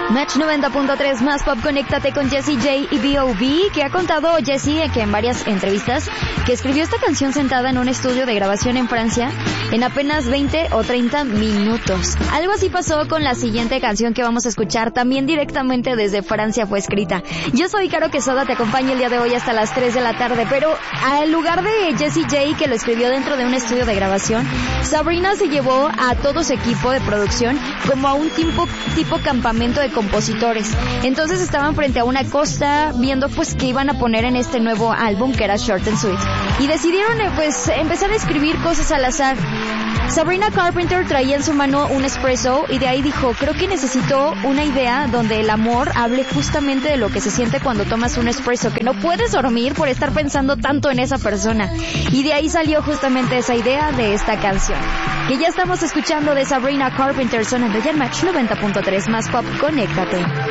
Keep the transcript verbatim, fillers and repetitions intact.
Match noventa punto tres más pop, conéctate con Jessie J y B O B, que ha contado Jessie que en varias entrevistas que escribió esta canción sentada en un estudio de grabación en Francia en apenas veinte o treinta minutos. Algo así pasó con la siguiente canción que vamos a escuchar, también directamente desde Francia fue escrita. Yo soy Caro Quesada, te acompaño el día de hoy hasta las tres de la tarde, pero al lugar de Jessie J, que lo escribió dentro de un estudio de grabación, Sabrina se llevó a todo su equipo de producción como a un tipo, tipo campamento de compositores. Entonces estaban frente a una costa viendo pues qué iban a poner en este nuevo álbum, que era Short and Sweet, y decidieron pues empezar a escribir cosas al azar. Sabrina Carpenter traía en su mano un espresso y de ahí dijo, creo que necesito una idea donde el amor hable justamente de lo que se siente cuando tomas un espresso, que no puedes dormir por estar pensando tanto en esa persona. Y de ahí salió justamente esa idea de esta canción, que ya estamos escuchando de Sabrina Carpenter, sonando ya en Match noventa punto tres más pop, conéctate.